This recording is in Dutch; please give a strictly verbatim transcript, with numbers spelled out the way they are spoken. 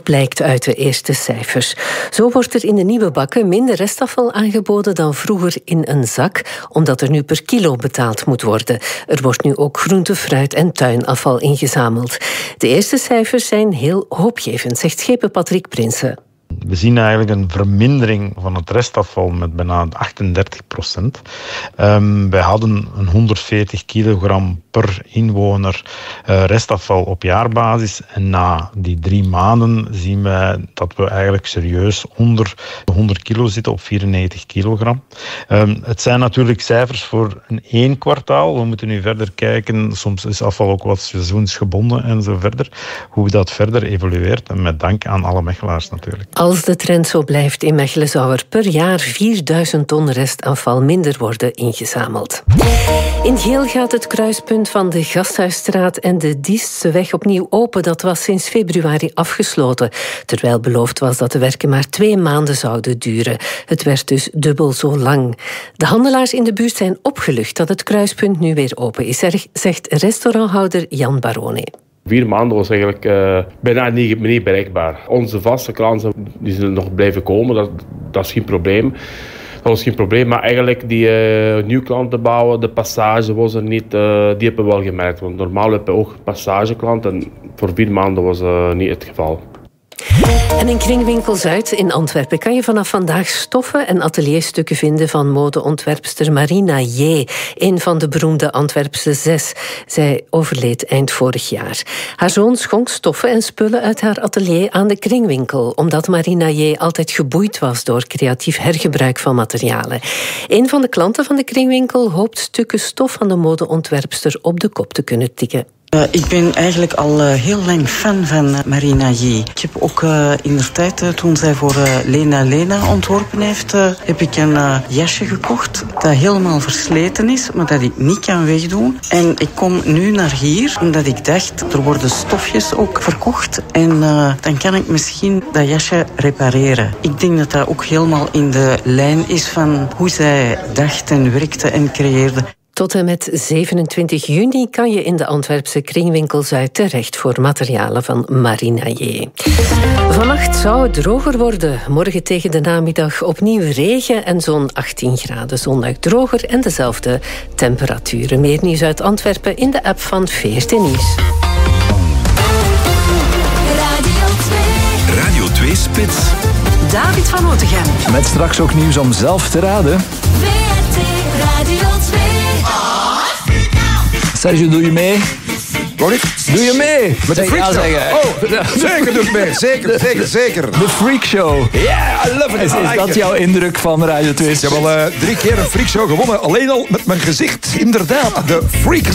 blijkt uit de eerste cijfers. Zo wordt er in de nieuwe bakken minder restafval aangeboden dan vroeger in een zak, omdat er nu per kilo betaald moet worden. Er wordt nu ook groente, fruit en tuinafval ingezameld. De eerste cijfers zijn heel hoopgevend, zegt schepen Patrick Prinsen. We zien eigenlijk een vermindering van het restafval met bijna achtendertig procent. Um, wij hadden een honderdveertig kilogram per inwoner uh, restafval op jaarbasis. En na die drie maanden zien we dat we eigenlijk serieus onder de honderd kilo zitten op vierennegentig kilogram. Um, het zijn natuurlijk cijfers voor een één kwartaal. We moeten nu verder kijken. Soms is afval ook wat seizoensgebonden en zo verder. Hoe dat verder evolueert. En met dank aan alle Mechelaars natuurlijk. Als de trend zo blijft in Mechelen zou er per jaar vierduizend ton restafval minder worden ingezameld. In Geel gaat het kruispunt van de Gasthuisstraat en de Diestse opnieuw open. Dat was sinds februari afgesloten, terwijl beloofd was dat de werken maar twee maanden zouden duren. Het werd dus dubbel zo lang. De handelaars in de buurt zijn opgelucht dat het kruispunt nu weer open is, zegt restauranthouder Jan Barone. Vier maanden was eigenlijk uh, bijna niet, niet bereikbaar. Onze vaste klanten die zullen nog blijven komen, dat, dat is geen probleem. Dat was geen probleem, maar eigenlijk die uh, nieuwe klanten bouwen, de passage was er niet, uh, die hebben we wel gemerkt. Want normaal hebben we ook passageklanten en voor vier maanden was uh, niet het geval. En in Kringwinkel Zuid in Antwerpen kan je vanaf vandaag stoffen en atelierstukken vinden van modeontwerpster Marina J., een van de beroemde Antwerpse zes. Zij overleed eind vorig jaar. Haar zoon schonk stoffen en spullen uit haar atelier aan de Kringwinkel, omdat Marina J. altijd geboeid was door creatief hergebruik van materialen. Een van de klanten van de Kringwinkel hoopt stukken stof van de modeontwerpster op de kop te kunnen tikken. Uh, ik ben eigenlijk al uh, heel lang fan van uh, Marina J. Ik heb ook uh, in de tijd, uh, toen zij voor uh, Lena Lena ontworpen heeft, uh, heb ik een uh, jasje gekocht dat helemaal versleten is, maar dat ik niet kan wegdoen. En ik kom nu naar hier, omdat ik dacht, er worden stofjes ook verkocht en uh, dan kan ik misschien dat jasje repareren. Ik denk dat dat ook helemaal in de lijn is van hoe zij dacht en werkte en creëerde. Tot en met zevenentwintig juni kan je in de Antwerpse Kringwinkel Zuid terecht voor materialen van Marina J. Vannacht zou het droger worden. Morgen tegen de namiddag opnieuw regen en zo'n achttien graden. Zondag droger en dezelfde temperaturen. Meer nieuws uit Antwerpen in de app van V R T Nieuws. Radio twee Spits. David van Otegem. Met straks ook nieuws om zelf te raden. V R T Radio twee. Sergio, doe je mee? Sorry? Doe je mee? Met de Zeg, Freak ja, Show? zeggen. Oh, zeker doe ik mee. Zeker, zeker, zeker. De Freak Show. Yeah, I love it. Is, is dat jouw indruk van Radio twee? Ik heb al uh, drie keer een Freak Show gewonnen. Alleen al met mijn gezicht. Inderdaad, de Freak